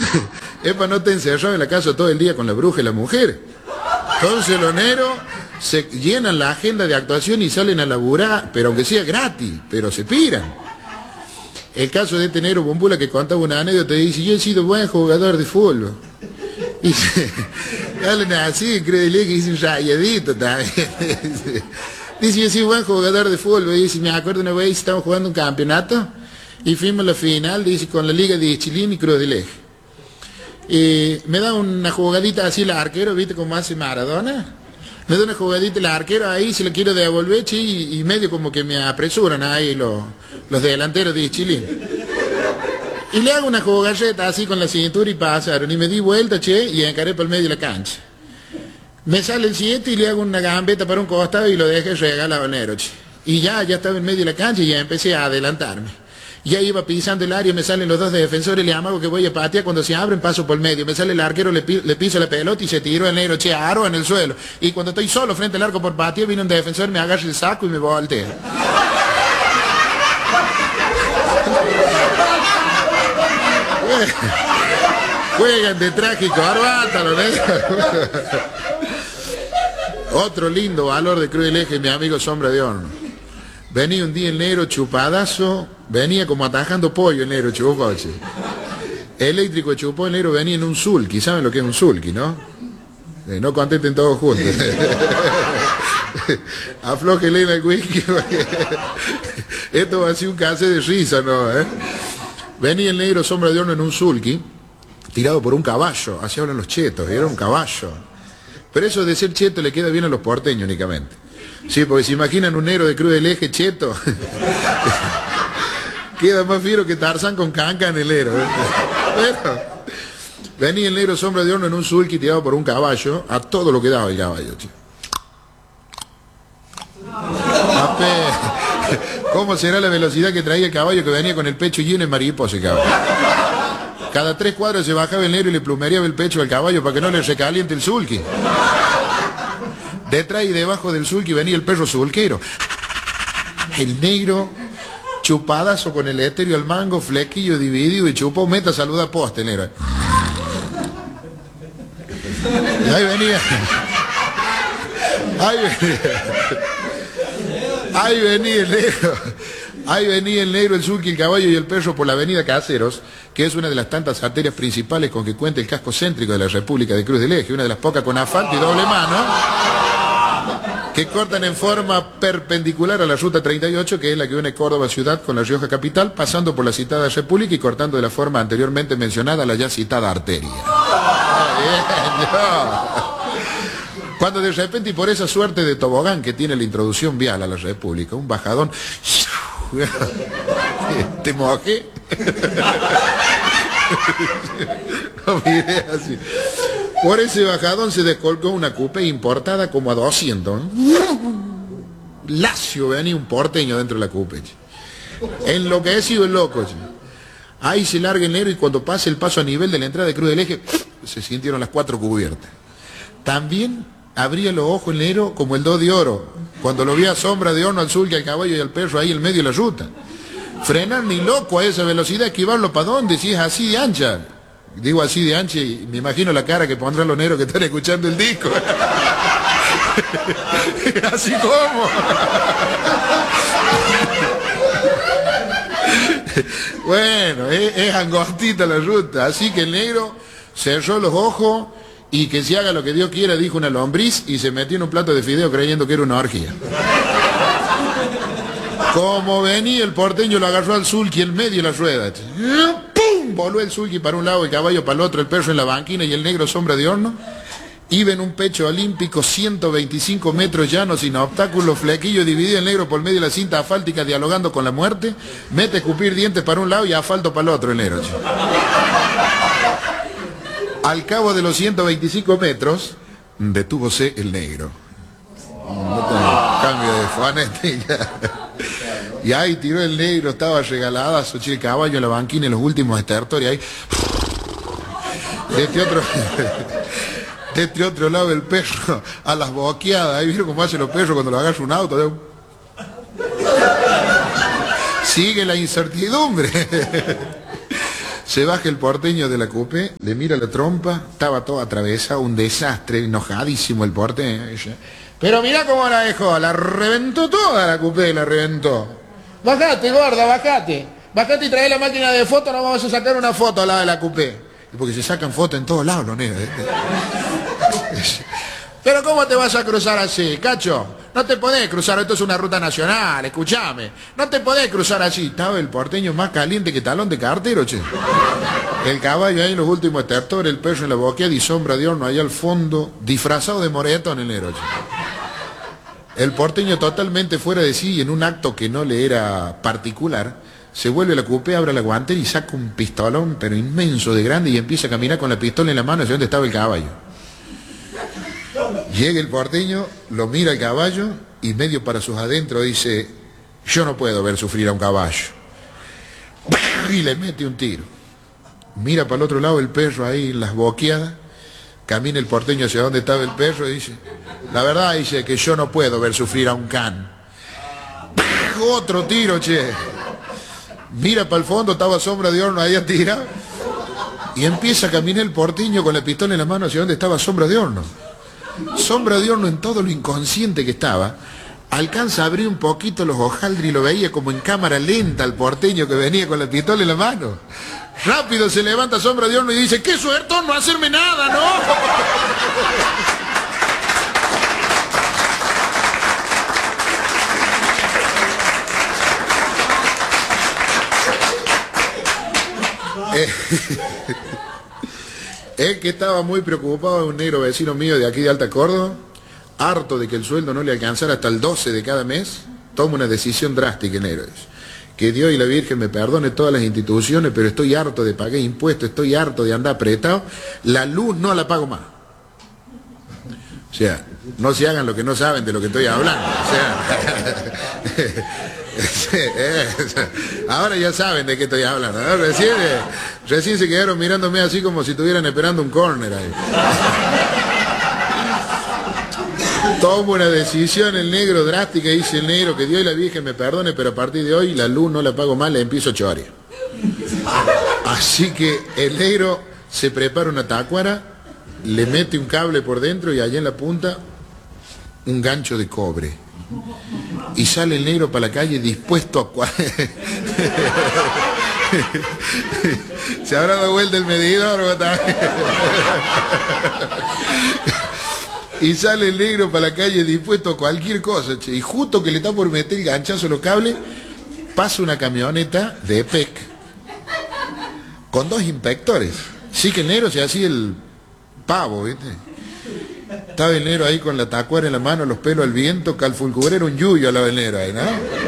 es para no estar encerrado en la casa todo el día con la bruja y la mujer. Entonces los negros se llenan la agenda de actuación y salen a laburar, pero aunque sea gratis, pero se piran. El caso de este negro Bombula que contaba una anécdota y dice, yo he sido buen jugador de fútbol. Dice, hablan así, creo que dice un rayadito también. Dice, yo soy buen jugador de fútbol. Dice, me acuerdo una vez, estábamos jugando un campeonato y fuimos a la final, dice, con la Liga de Chilín y Cruz del Eje. Y me da una jugadita así el arquero, ¿viste cómo hace Maradona? Me da una jugadita el arquero ahí, se la quiero devolver, y medio como que me apresuran ahí los delanteros de Chilín. Y le hago una jugalleta así con la cintura y pasaron, y me di vuelta, y encaré por el medio de la cancha. Me sale el 7 y le hago una gambeta para un costado y lo dejé regalado al negro, Y ya estaba en medio de la cancha y ya empecé a adelantarme. Ya iba pisando el área, me salen los dos defensores, le amago que voy a patear, cuando se abren paso por el medio, me sale el arquero, le piso la pelota y se tiró el negro, aro en el suelo. Y cuando estoy solo frente al arco por patear, viene un defensor, me agarra el saco y me voltea. Juegan de traje y corbata, los negros. Otro lindo valor de Cruz del Eje, mi amigo Sombra de Horno. Venía un día el negro chupadazo, venía como atajando pollo el negro chupó, eléctrico chupó, el negro venía en un sulky, ¿saben lo que es un sulky, no? No contesten todos juntos. Aflójele el whisky, porque esto va a ser un caso de risa, ¿no? Venía el negro Sombra de Horno en un sulky, tirado por un caballo, así hablan los chetos, era un caballo. Pero eso de ser cheto le queda bien a los porteños únicamente. Sí, porque se imaginan un negro de Cruz del Eje cheto. Queda más fiero que Tarzán con canca en el negro. Bueno, venía el negro Sombra de Horno en un sulky tirado por un caballo, a todo lo que daba el caballo, ¿Cómo será la velocidad que traía el caballo que venía con el pecho lleno de mariposa, caballo? Cada 3 cuadras se bajaba el negro y le plumereaba el pecho al caballo para que no le recaliente el sulky. Detrás y debajo del sulky venía el perro sulquero. El negro, chupadazo con el estéreo al mango, flequillo dividido y chupó, meta, saluda, poste, negro. Y ahí venía. Ahí venía el negro. Ahí venía el negro, el sulky, el caballo y el perro por la avenida Caseros, que es una de las tantas arterias principales con que cuenta el casco céntrico de la República de Cruz del Eje, una de las pocas con asfalto y doble mano, que cortan en forma perpendicular a la ruta 38, que es la que une Córdoba ciudad con La Rioja capital, pasando por la citada República y cortando de la forma anteriormente mencionada la ya citada arteria. Cuando de repente, y por esa suerte de tobogán que tiene la introducción vial a la República, un bajadón, te mojé. No, miré así. Por ese bajadón se descolgó una coupe importada como a 200. Lacio venía un porteño dentro de la coupe. Enloquecido el loco. Ahí se larga el negro y cuando pasa el paso a nivel de la entrada de Cruz del Eje, se sintieron las 4 cubiertas. También abría los ojos el negro como el 2 de oro, cuando lo vi a Sombra de Horno, al sulky, al caballo y al perro ahí en medio de la ruta. Frenar ni loco a esa velocidad, esquivarlo para dónde, si es así de ancha. Digo así de ancha y me imagino la cara que pondrán los negros que están escuchando el disco. Así como. Bueno, es angostita la ruta, así que el negro cerró los ojos y que se haga lo que Dios quiera, dijo una lombriz y se metió en un plato de fideo creyendo que era una orgía. Como venía el porteño lo agarró al sulky en medio de la rueda. ¡Pum! Voló el sulky para un lado, el caballo para el otro, el perro en la banquina y el negro Sombra de Horno. Iba en un pecho olímpico, 125 metros llanos, sin obstáculos, flequillo dividido el negro por medio de la cinta asfáltica dialogando con la muerte. Mete a escupir dientes para un lado y asfalto para el otro el negro. Al cabo de los 125 metros, detúvose el negro. Cambio de fonética. Y ahí tiró el negro, estaba regalada, soché el caballo en la banquina en los últimos estertores. Ahí. De este otro lado el perro a las boqueadas. Ahí vieron cómo hacen los perros cuando lo agarra un auto. Sigue la incertidumbre. Se baja el porteño de la coupé, le mira la trompa, estaba todo atravesado, un desastre, enojadísimo el porteño. Dice, pero mirá cómo la dejó, la reventó toda la coupé, la reventó. Bajate, gorda, bajate. Bajate y trae la máquina de foto, nos vamos a sacar una foto al lado de la coupé. Porque se sacan fotos en todos lados los negros. Pero ¿cómo te vas a cruzar así, cacho? No te podés cruzar, esto es una ruta nacional, escúchame. No te podés cruzar así. Estaba el porteño más caliente que talón de cartero, che. El caballo ahí en los últimos estertores, el perro en la boqueada y sombra de horno allá al fondo, disfrazado de moretón el negro, che. El porteño totalmente fuera de sí y en un acto que no le era particular, se vuelve a la coupé, abre la guantera y saca un pistolón, pero inmenso de grande, y empieza a caminar con la pistola en la mano hacia donde estaba el caballo. Llega el porteño, lo mira el caballo y medio para sus adentros dice, yo no puedo ver sufrir a un caballo. Y le mete un tiro. Mira para el otro lado el perro ahí en las boqueadas, camina el porteño hacia donde estaba el perro y dice, la verdad dice que yo no puedo ver sufrir a un can. Otro tiro, che. Mira para el fondo, estaba sombra de horno ahí tirado y empieza a caminar el porteño con la pistola en la mano hacia donde estaba sombra de horno. Sombra de horno en todo lo inconsciente que estaba, alcanza a abrir un poquito los hojaldres y lo veía como en cámara lenta al porteño que venía con la pistola en la mano. Rápido se levanta sombra de horno y dice, ¡qué suertón no hacerme nada, no! El que estaba muy preocupado es un negro vecino mío de aquí de Alta Córdoba, harto de que el sueldo no le alcanzara hasta el 12 de cada mes, toma una decisión drástica, negro. Que Dios y la Virgen me perdone todas las instituciones, pero estoy harto de pagar impuestos, estoy harto de andar apretado, la luz no la pago más. O sea, no se hagan lo que no saben de lo que estoy hablando. O sea, ahora ya saben de qué estoy hablando, ¿no? Recién se quedaron mirándome así como si estuvieran esperando un córner ahí. Toma una decisión el negro drástica, dice el negro, que Dios y la Virgen me perdone, pero a partir de hoy la luz no la pago más, la empiezo a chorear. Así que el negro se prepara una tacuara, le mete un cable por dentro y allá en la punta un gancho de cobre. Y sale el negro para la calle dispuesto a... ¿Se habrá dado vuelta el medidor? Y sale el negro para la calle dispuesto a cualquier cosa, che. Y justo que le está por meter el ganchazo a los cables, pasa una camioneta de EPEC con dos inspectores. Sí que el negro se hacía el pavo, ¿viste? Estaba el negro ahí con la tacuara en la mano, los pelos al viento, calfulcubero, un yuyo al lado del negro ahí, ¿no?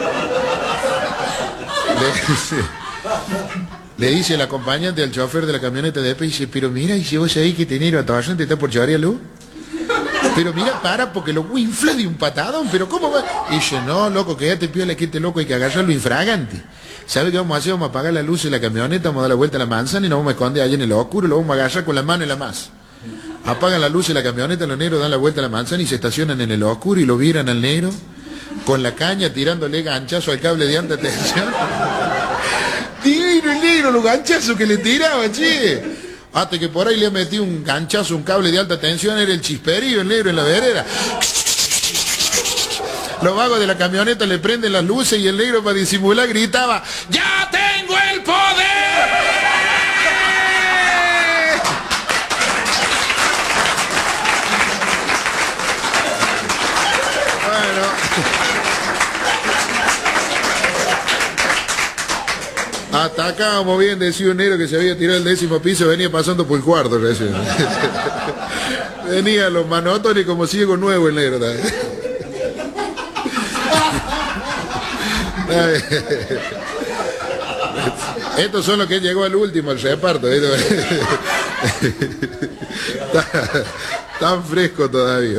Le dice el acompañante al chofer de la camioneta de EPEC, dice, pero mira, y si vos ahí que te negro a toda gente está por llevar a luz. Pero mira, para, porque lo infla de un patadón, pero ¿cómo va? Y dice, no, loco, quédate piola, que este loco hay que agarrarlo infragante. ¿Sabe qué vamos a hacer? Vamos a apagar la luz de la camioneta, vamos a dar la vuelta a la manzana y nos vamos a esconder allí en el oscuro, lo vamos a agarrar con la mano en la masa. Apagan la luz de la camioneta, los negros dan la vuelta a la manzana y se estacionan en el oscuro y lo miran al negro con la caña tirándole ganchazo al cable de alta tensión. Divino el negro, los ganchazos que le tiraba, che. Hasta que por ahí le metí un ganchazo, un cable de alta tensión, era el chisperío, el negro en la vereda. Los vagos de la camioneta le prenden las luces y el negro para disimular gritaba, ¡ya tengo el poder! Bueno. Hasta acá, como bien decía un negro que se había tirado el 10º piso, venía pasando por el cuarto recién. Venía los manotones como ciego nuevo el negro también. Estos son los que llegó al último, al reparto. Tan fresco todavía.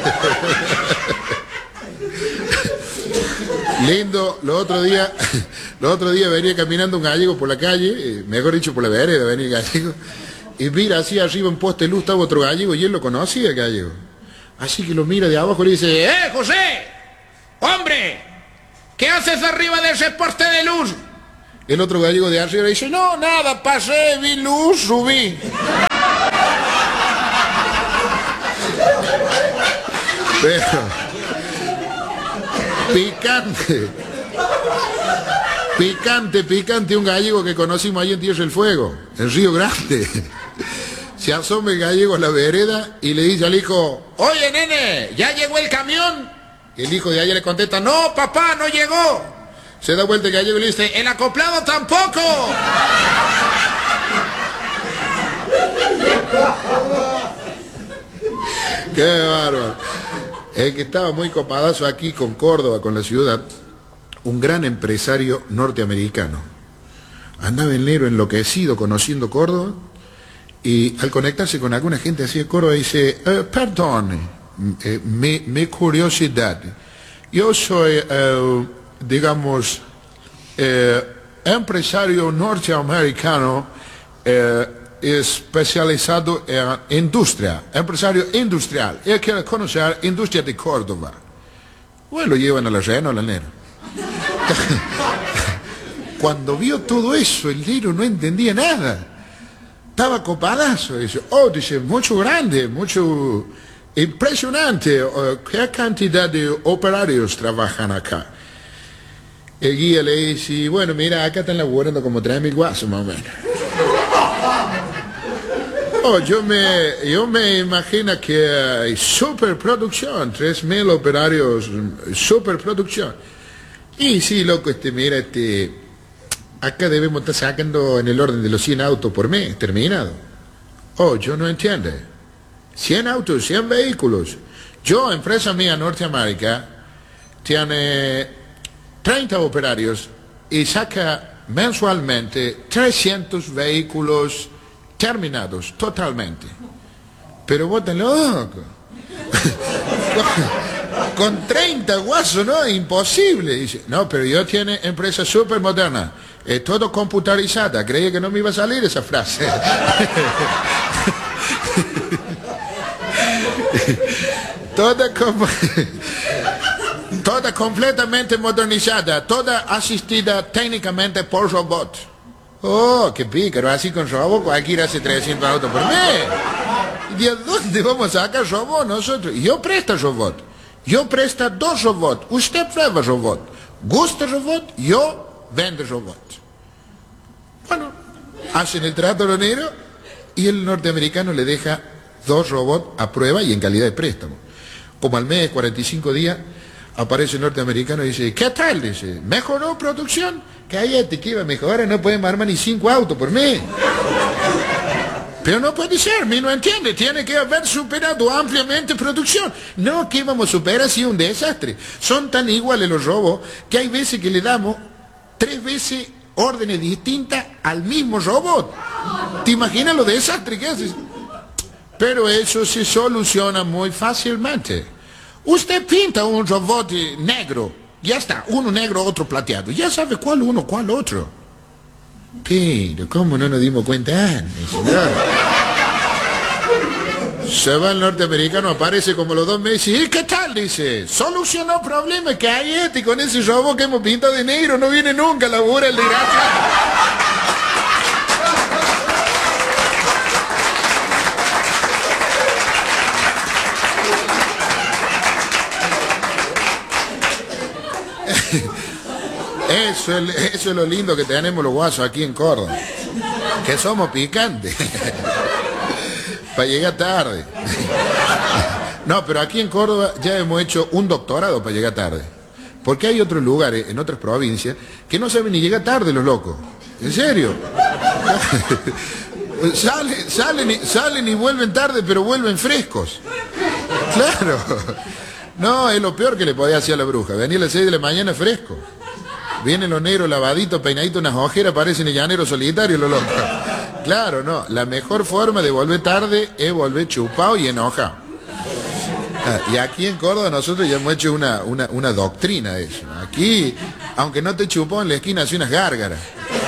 Lindo, los otros días venía caminando un gallego por la calle, mejor dicho por la vereda, venía el gallego, y mira así arriba en poste de luz estaba otro gallego y él lo conocía el gallego. Así que lo mira de abajo y le dice, José, hombre, ¿qué haces arriba de ese poste de luz? El otro gallego de arriba dice, no, nada, pasé, vi luz, subí. Pero, picante. Picante, un gallego que conocimos ahí en Tierra del Fuego, en Río Grande. Se asoma el gallego a la vereda y le dice al hijo, oye, nene, ¿ya llegó el camión? El hijo de allá le contesta, no, papá, no llegó. Se da vuelta el gallego y le dice, el acoplado tampoco. Qué bárbaro. El que estaba muy copadazo aquí con Córdoba, con la ciudad, un gran empresario norteamericano. Andaba el negro enloquecido conociendo Córdoba y al conectarse con alguna gente así de Córdoba dice, perdón, mi curiosidad, yo soy, digamos, empresario norteamericano especializado en industria, empresario industrial, y quiero conocer industria de Córdoba. Bueno, lo llevan a la reina o la nera. Cuando vio todo eso, el negro no entendía nada. Estaba copadazo. Dice, oh, dice, mucho grande, mucho impresionante. ¿Qué cantidad de operarios trabajan acá? El guía le dice, bueno, mira, acá están laburando como 3.000 guasos más o menos. Oh, yo me imagino que hay superproducción, 3.000 operarios, superproducción. Y sí, loco, mira, acá debemos estar sacando en el orden de los 100 autos por mes, terminado. Oh, yo no entiendo. 100 autos, 100 vehículos. Yo, empresa mía, Norteamérica, tiene 30 operarios y saca mensualmente 300 vehículos terminados, totalmente. Pero vos estás loco. Con 30 guasos, ¿no? Imposible. Dice, no, pero yo tiene empresa súper moderna, todo computarizada. Creía que no me iba a salir esa frase. Toda completamente modernizada, toda asistida técnicamente por robot. Oh, qué pícaro, así con robot cualquiera hace 300 autos por mes. ¿De dónde vamos a sacar robot nosotros? Yo presto robot. Yo presto 2 robots. Usted prueba robot. Gusta robot, yo vendo robot. Bueno, hacen el trato los negros y el norteamericano le deja 2 robots a prueba y en calidad de préstamo. Como al mes, 45 días, aparece el norteamericano y dice, ¿qué tal? Dice, ¿mejoró producción? Cállate, que iba a mejorar, no podemos armar ni 5 autos por mes. Pero no puede ser, mi no entiende, tiene que haber superado ampliamente producción. No, que vamos a superar, ha sido un desastre. Son tan iguales los robos que hay veces que le damos 3 veces órdenes distintas al mismo robot. ¿Te imaginas lo desastre que haces? Pero eso se soluciona muy fácilmente. Usted pinta un robot negro, ya está, uno negro, otro plateado. Ya sabe cuál uno, cuál otro. Pero, ¿cómo no nos dimos cuenta antes, señor? Se va el norteamericano, aparece como los 2 meses. ¿Y qué tal? Dice, solucionó problemas que hay y con ese robot que hemos pintado de negro no viene nunca a laburar el desgraciado. Eso es lo lindo que tenemos los guasos aquí en Córdoba, que somos picantes. Para llegar tarde. No, pero aquí en Córdoba ya hemos hecho un doctorado para llegar tarde. Porque hay otros lugares, en otras provincias, que no saben ni llegar tarde los locos. ¿En serio? Salen y vuelven tarde, pero vuelven frescos. Claro. No, es lo peor que le podía hacer a la bruja. Venía a las 6 de la mañana fresco. Vienen los negros lavaditos, peinaditos, unas ojeras, parecen el llanero solitario, los locos. Claro, no. La mejor forma de volver tarde es volver chupado y enojado. Y aquí en Córdoba nosotros ya hemos hecho una doctrina de eso. Aquí, aunque no te chupó en la esquina, hace unas gárgaras.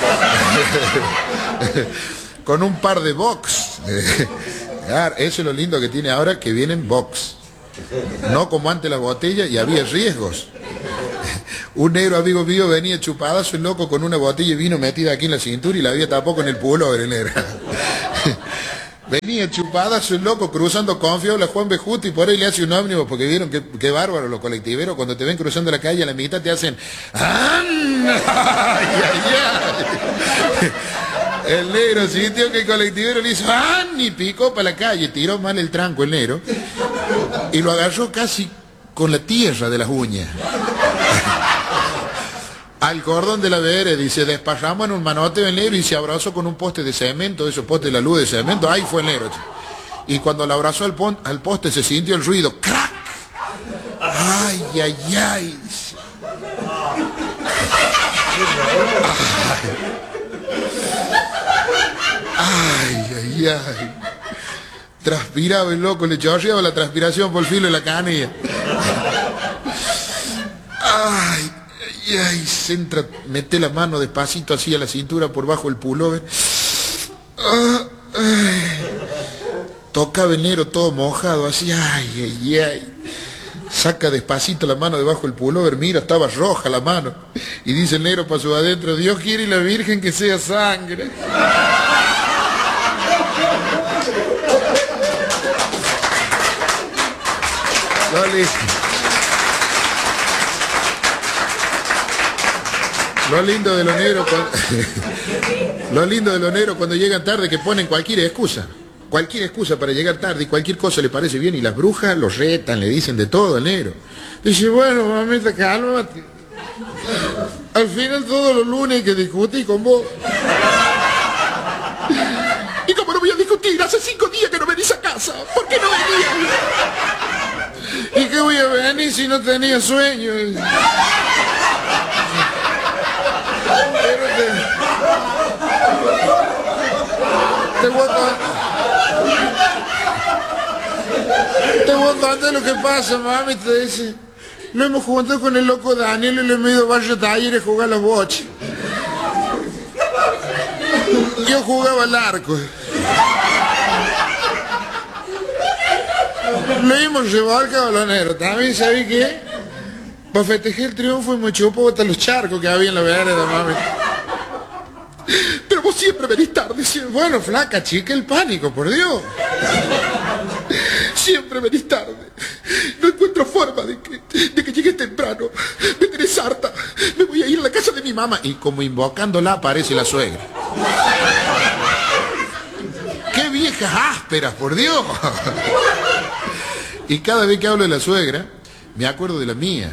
Con un par de box. Eso es lo lindo que tiene ahora, que vienen box. No como antes las botellas y había riesgos. Un negro amigo mío venía chupadazo el loco con una botella de vino metida aquí en la cintura y la había tapado con el pullover, el negro. Venía chupadazo el loco cruzando Confiable a Juan Bejuto y por ahí le hace un ómnibus porque vieron que bárbaro los colectiveros cuando te ven cruzando la calle a la mitad te hacen ¡ay, ay, ay! El negro sintió que el colectivero le hizo ¡ah! Y picó para la calle, tiró mal el tranco el negro y lo agarró casi con la tierra de las uñas. Al cordón de la vereda y se desparramó en un manote del negro y se abrazó con un poste de cemento, esos postes de la luz de cemento, ahí fue el negro. Y cuando lo abrazó al poste se sintió el ruido, ¡crack! ¡Ay, ay, ay! ¡Ay, ay, ay! Transpiraba el loco, le chorreaba la transpiración por el filo de la canilla. ¡Ay! Y ahí se entra, mete la mano despacito así a la cintura por bajo el pullover. Tocaba el negro todo mojado, así, ay, ay, ay. Saca despacito la mano debajo del pullover, mira, estaba roja la mano. Y dice el negro para su adentro, Dios quiere y la Virgen que sea sangre. Dale. Lo lindo de los negros lo lindo de los negros cuando llegan tarde que ponen cualquier excusa para llegar tarde y cualquier cosa le parece bien y las brujas los retan, le dicen de todo al negro. Dice, bueno, mamita, cálmate. Al final todos los lunes hay que discutir con vos. ¿Y cómo no voy a discutir? Hace 5 días que no venís a casa. ¿Por qué no venías? ¿Y qué voy a venir si no tenía sueño? Te voy a contar lo que pasa, mami, te dice. Lo hemos juntado con el loco Daniel y le hemos ido a varios talleres a jugar a los boches. Yo jugaba al arco. Lo hemos llevado al cabalonero. También, ¿sabes qué? Para festejar el triunfo hemos chupado hasta los charcos que había en la vereda, mami. Pero vos siempre venís tarde. Bueno, flaca, chica, el pánico, por Dios. Siempre venís tarde. No encuentro forma de que llegues temprano. Me tenés harta. Me voy a ir a la casa de mi mamá. Y como invocándola aparece la suegra. ¡Qué viejas ásperas, por Dios! Y cada vez que hablo de la suegra, me acuerdo de la mía.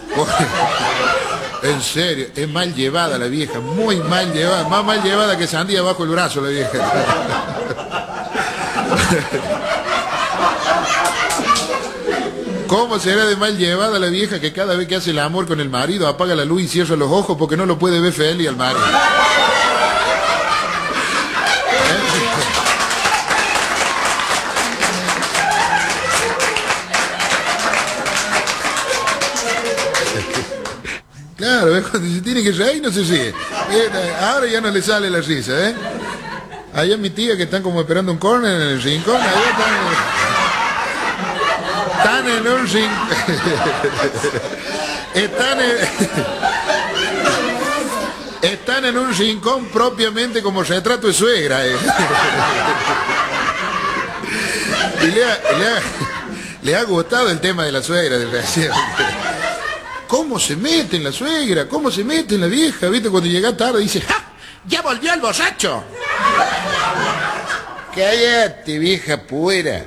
En serio, es mal llevada la vieja, muy mal llevada, más mal llevada que sandía bajo el brazo la vieja. ¿Cómo será de mal llevada la vieja que cada vez que hace el amor con el marido apaga la luz y cierra los ojos porque no lo puede ver feliz al marido? Claro, ¿ves? Cuando se tiene que reír no se sigue. Ahora ya no le sale la risa, ¿eh? Allá mi tía que están como esperando un corner en el rincón, allá están en un rincón. Están en un rincón propiamente como retrato de suegra, ¿eh? Y le ha gustado el tema de la suegra, desgraciadamente. ¿Cómo se mete en la suegra? ¿Cómo se mete en la vieja? ¿Viste? Cuando llega tarde dice, ¡ja! ¡Ya volvió el borracho! Cállate, vieja puera.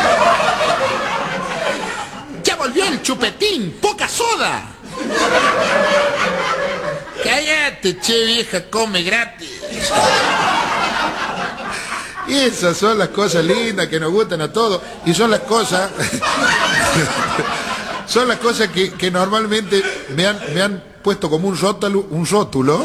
¡Ya volvió el chupetín! ¡Poca soda! Cállate, che, vieja, come gratis. Y esas son las cosas lindas que nos gustan a todos. Y son las cosas... Son las cosas que normalmente me han puesto como un rótulo, un rótulo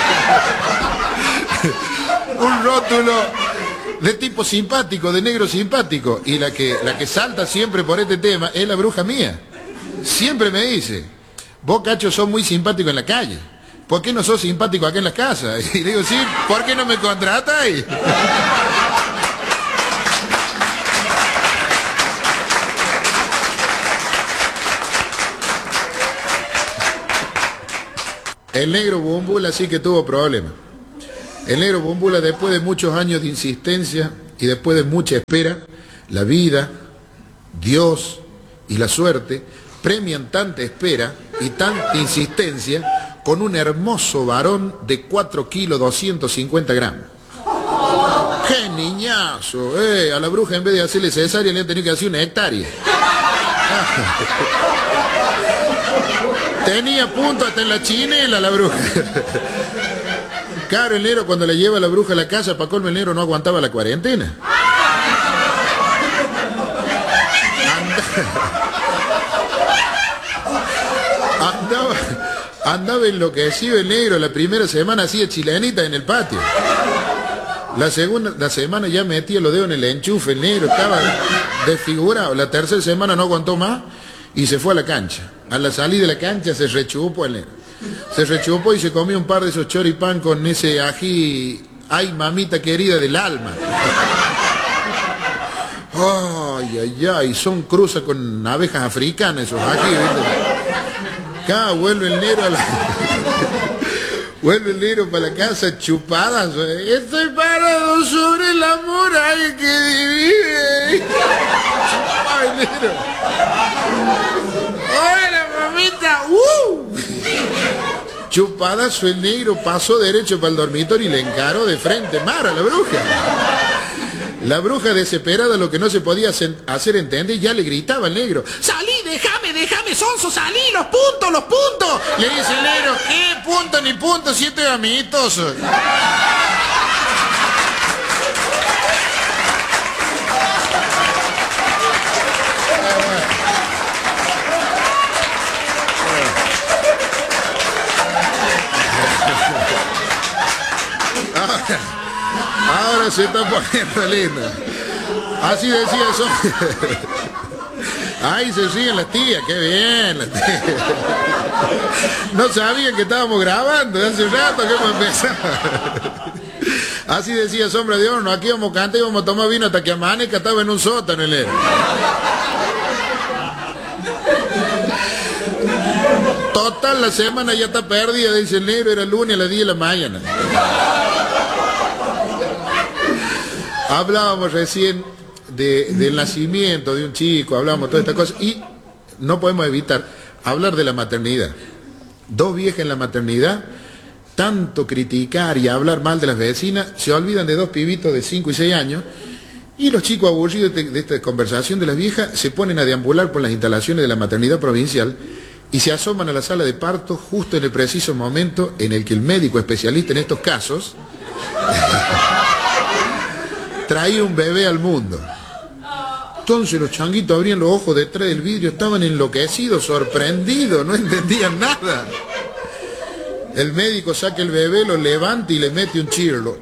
de tipo simpático, de negro simpático. Y la que salta siempre por este tema es la bruja mía. Siempre me dice, vos, Cacho, sos muy simpático en la calle. ¿Por qué no sos simpático acá en la casa? Y digo, sí, ¿por qué no me contratáis? El negro Búmbula sí que tuvo problemas. El negro Búmbula, después de muchos años de insistencia y después de mucha espera, la vida, Dios y la suerte premian tanta espera y tanta insistencia con un hermoso varón de 4 kilos 250 gramos. ¡Qué niñazo! A la bruja, en vez de hacerle cesárea, le han tenido que hacer una hectárea. Tenía punto hasta en la chinela la bruja. Claro, el negro cuando le lleva a la bruja a la casa, para colmo el negro no aguantaba la cuarentena. Andaba enloquecido el negro. La primera semana hacía chilenita en el patio. La semana ya metía los dedos en el enchufe, el negro estaba desfigurado. La tercera semana no aguantó más y se fue a la cancha. A la salida de la cancha se rechupó el negro. Se rechupó y se comió un par de esos choripán con ese ají, ay mamita querida del alma. Ay, ay, ay, son cruzas con abejas africanas esos ají, ¿viste? Acá vuelve el negro a la... Vuelve el negro para la casa chupadas. Estoy parado sobre la muralla que divide. Chupaba el negro. ¡Hola, mamita! Chupadazo el negro, pasó derecho para el dormitorio y le encaró de frente mar a la bruja. La bruja, desesperada, lo que no se podía hacer entender, ya le gritaba al negro: ¡Salí, déjame, sonso, salí, los puntos! Le dice el negro: ¿qué punto ni punto, 7 amistosos? Ahora se está poniendo linda. Así decía eso. Ahí se ríen las tías, qué bien las tías. No sabían que estábamos grabando, hace un rato que hemos empezado. Así decía Sombra de Horno, aquí vamos a cantar y vamos a tomar vino hasta que amanezca, estaba en un sótano el negro. Total, la semana ya está perdida, dice el negro, era el lunes a las 10 de la mañana. Hablábamos recién del nacimiento de un chico, hablábamos todas estas cosas y no podemos evitar hablar de la maternidad. 2 viejas en la maternidad, tanto criticar y hablar mal de las vecinas, se olvidan de 2 pibitos de 5 y 6 años y los chicos aburridos de esta conversación de las viejas se ponen a deambular por las instalaciones de la maternidad provincial y se asoman a la sala de parto justo en el preciso momento en el que el médico especialista en estos casos traía un bebé al mundo. Entonces los changuitos abrían los ojos detrás del vidrio, estaban enloquecidos, sorprendidos, no entendían nada. El médico saca el bebé, lo levanta y le mete un chirlo.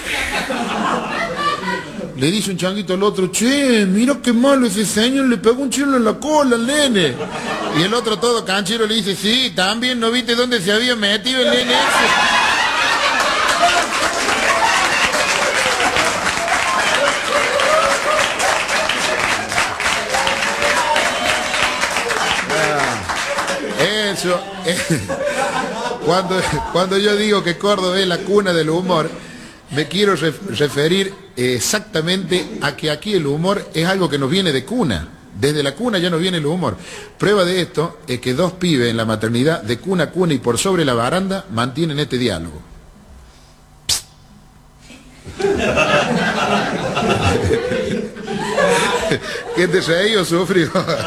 Le dice un changuito al otro: che, mira qué malo ese señor, le pegó un chirlo en la cola al nene. Y el otro todo canchero le dice: sí, también no viste dónde se había metido el nene ese. Cuando yo digo que Córdoba es la cuna del humor, me quiero referir exactamente a que aquí el humor es algo que nos viene de cuna. Desde la cuna ya nos viene el humor. Prueba de esto es que 2 pibes en la maternidad, de cuna a cuna y por sobre la baranda, mantienen este diálogo. ¿Qué te reí o sufrió?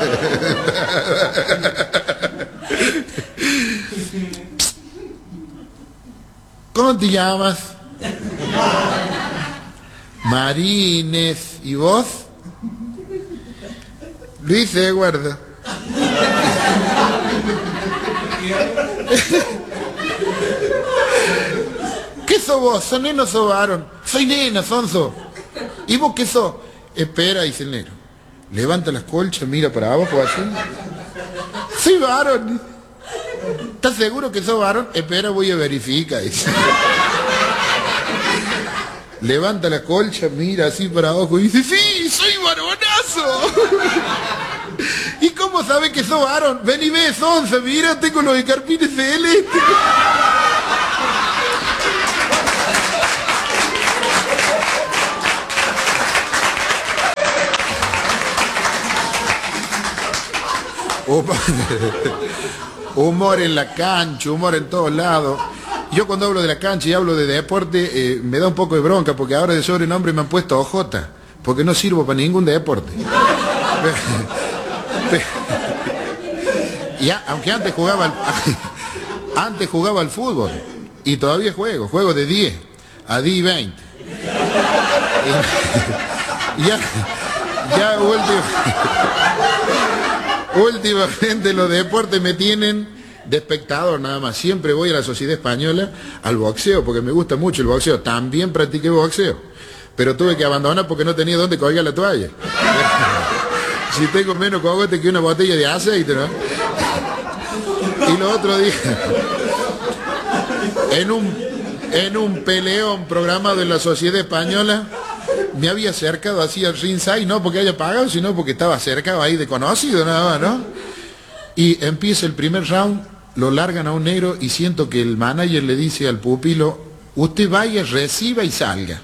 ¿Cómo te llamas? Marines. ¿Y vos? Luis Eduardo. ¿Qué sos vos? ¿Sos nena o sos varón? Soy nena, sonso. ¿Y vos qué sos? Espera, dice el negro. Levanta las colchas, mira para abajo, así. Soy varón. ¿Estás seguro que sos varón? Espera, voy a verificar, dice. Levanta la colcha, mira así para abajo y dice: sí, soy varonazo. ¿Y cómo sabes que sos varón? Ven y ves, onza, mira, tengo los escarpines celestes. Humor, humor en la cancha, humor en todos lados. Yo cuando hablo de la cancha y hablo de deporte, me da un poco de bronca, porque ahora de sobrenombre me han puesto OJ, porque no sirvo para ningún deporte. Ya, aunque antes jugaba al fútbol, y todavía juego de 10 a 10 y 20. Ya últimamente los deportes me tienen de espectador nada más. Siempre voy a la Sociedad Española al boxeo, porque me gusta mucho el boxeo. También practiqué boxeo, pero tuve que abandonar porque no tenía dónde colgar la toalla. Si tengo menos cogote que una botella de aceite, ¿no? Y los otros días, en un peleón programado en la Sociedad Española, me había acercado así al ringside, no porque haya pagado, sino porque estaba cercado ahí de conocido nada más, ¿no? Y empieza el primer round, lo largan a un negro y siento que el manager le dice al pupilo: usted vaya, reciba y salga.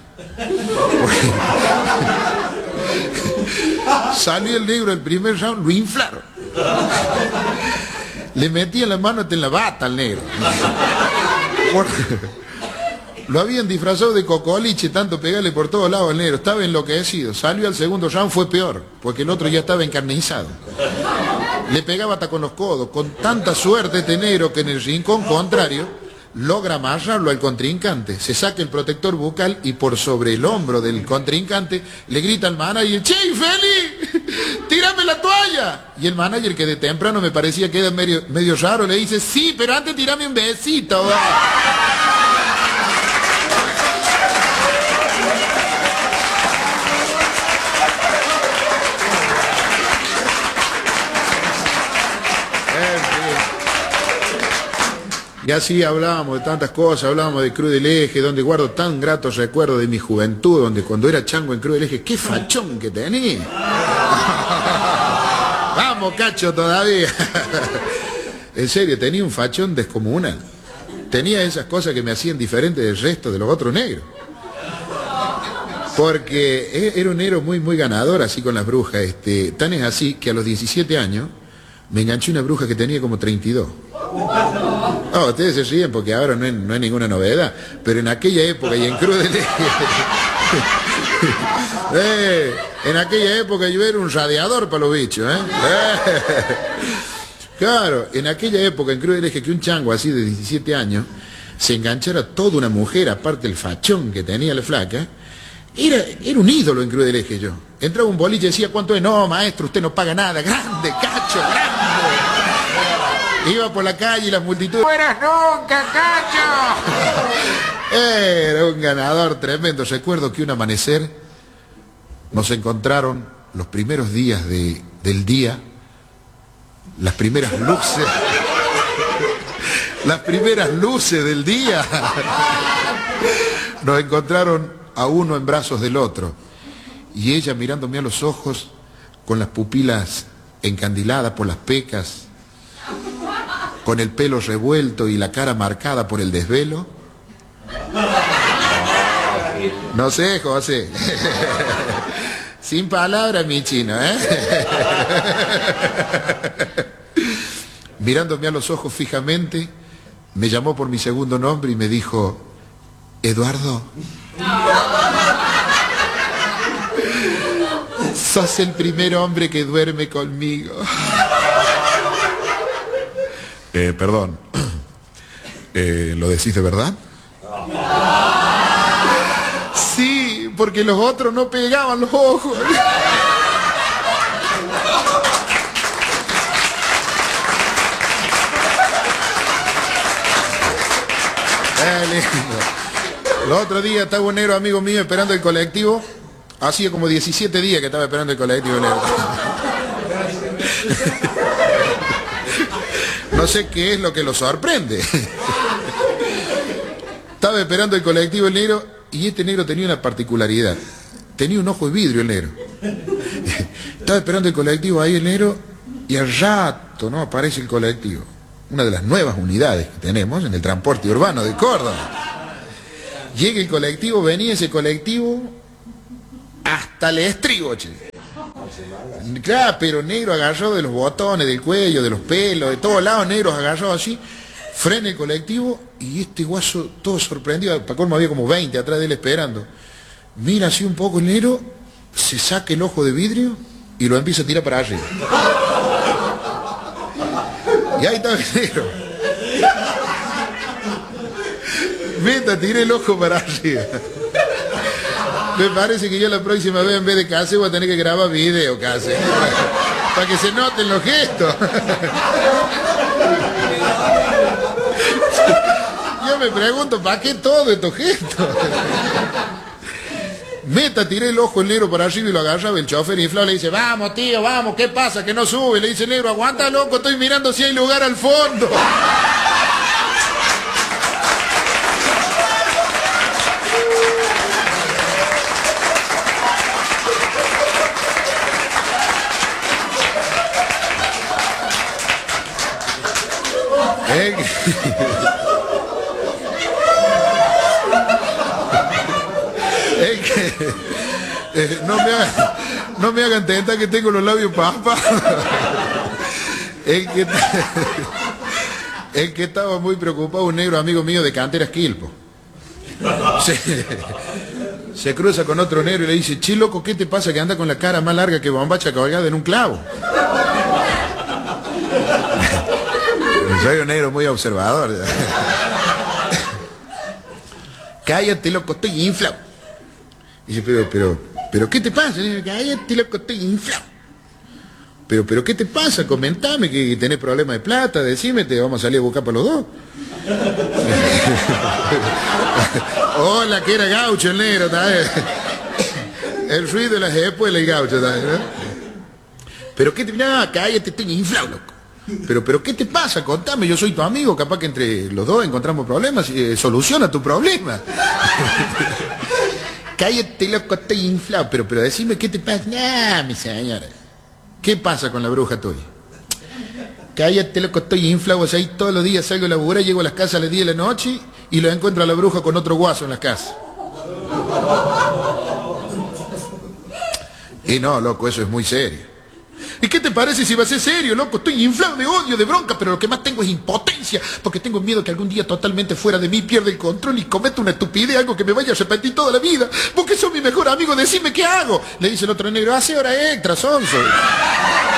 Salió el negro el primer round, lo inflaron. Le metían la mano hasta en la bata al negro. Lo habían disfrazado de cocoliche, tanto pegarle por todos lados al negro. Estaba enloquecido. Salió al segundo round, fue peor, porque el otro ya estaba encarnizado. Le pegaba hasta con los codos. Con tanta suerte este negro que en el rincón contrario logra amarrarlo al contrincante. Se saca el protector bucal y por sobre el hombro del contrincante le grita al manager: ¡Che, Feli! ¡Tírame la toalla! Y el manager, que de temprano me parecía que era medio raro, le dice: sí, pero antes tírame un besito, ¿va? Y así hablábamos de tantas cosas, hablábamos de Cruz del Eje, donde guardo tan gratos recuerdos de mi juventud, donde cuando era chango en Cruz del Eje, ¡qué fachón que tenía! ¡Vamos, cacho, todavía! En serio, tenía un fachón descomunal. Tenía esas cosas que me hacían diferente del resto de los otros negros. Porque era un negro muy, muy ganador, así con las brujas. Tan es así que a los 17 años me enganché una bruja que tenía como 32. Oh, ustedes se ríen porque ahora no es ninguna novedad, pero en aquella época y en Cruz del Eje, en aquella época yo era un radiador para los bichos, Claro, en aquella época en Cruz del Eje, que un chango así de 17 años se enganchara toda una mujer, aparte el fachón que tenía la flaca, era un ídolo en Cruz del Eje. Yo entraba a un boliche y decía: ¿cuánto es? No, maestro, usted no paga nada. Grande, cacho, grande. Iba por la calle y las multitudes: ¡fueras nunca, cacho! Era un ganador tremendo. Recuerdo que un amanecer nos encontraron los primeros días del día, las primeras luces del día. Nos encontraron a uno en brazos del otro, y ella mirándome a los ojos con las pupilas encandiladas por las pecas, con el pelo revuelto y la cara marcada por el desvelo. No sé, José. Sin palabras, mi chino, Mirándome a los ojos fijamente, me llamó por mi segundo nombre y me dijo: Eduardo, sos el primer hombre que duerme conmigo. Perdón, ¿lo decís de verdad? Sí, porque los otros no pegaban los ojos. El otro día estaba un negro amigo mío esperando el colectivo. Hacía como 17 días que estaba esperando el colectivo negro. No sé qué es lo que lo sorprende. Estaba esperando el colectivo el negro, y este negro tenía una particularidad. Tenía un ojo de vidrio el negro. Estaba esperando el colectivo ahí el negro, y al rato, ¿no?, aparece el colectivo. Una de las nuevas unidades que tenemos en el transporte urbano de Córdoba. Llega el colectivo, venía ese colectivo hasta el estribo, che. Claro, pero negro agarrado de los botones, del cuello, de los pelos, de todos lados, negros agarrados así. Frena el colectivo y este guaso todo sorprendido, para colmo había como 20 atrás de él esperando. Mira así un poco el negro, se saca el ojo de vidrio y lo empieza a tirar para arriba. Y ahí está el negro. Meta, tiré el ojo para arriba. Me parece que yo la próxima vez en vez de casi voy a tener que grabar video casi. Para que se noten los gestos. Yo me pregunto, ¿para qué todo estos gestos? Meta, tiré el ojo el negro para arriba y lo agarraba el chofer inflado, le dice, vamos tío, vamos, ¿qué pasa? Que no sube. Le dice el negro, aguanta loco, estoy mirando si hay lugar al fondo. No me hagan tentar que tengo los labios papas. El que estaba muy preocupado, un negro amigo mío de Canteras Quilpo. Se cruza con otro negro y le dice, che loco, ¿qué te pasa que anda con la cara más larga que bombacha colgada en un clavo? Soy un negro muy observador. Cállate loco, estoy inflado. Dice, pero ¿qué te pasa? Dice, cállate loco, estoy inflado. Pero ¿qué te pasa? Comentame que tenés problemas de plata, decime, te vamos a salir a buscar para los dos. Hola, que era gaucho el negro, ¿sabes? El ruido de las espuelas y gaucho, ¿sabes? Pero ¿qué te... No, cállate, estoy inflado, loco. Pero ¿qué te pasa? Contame, yo soy tu amigo, capaz que entre los dos encontramos problemas y soluciona tu problema. Cállate loco, estoy inflado, pero decime qué te pasa. Nah, mi señora. ¿Qué pasa con la bruja tuya? Cállate loco, estoy inflado, o sea, ahí todos los días salgo a laburar, llego a las casas a las 10 de la noche y lo encuentro a la bruja con otro guaso en las casas. Y no, loco, eso es muy serio. ¿Y qué te parece si va a ser serio, loco? Estoy inflado de odio, de bronca, pero lo que más tengo es impotencia, porque tengo miedo que algún día totalmente fuera de mí pierda el control y cometa una estupidez, algo que me vaya a arrepentir toda la vida. Vos que sos mi mejor amigo, decime qué hago. Le dice el otro negro, hace hora extra, sonso.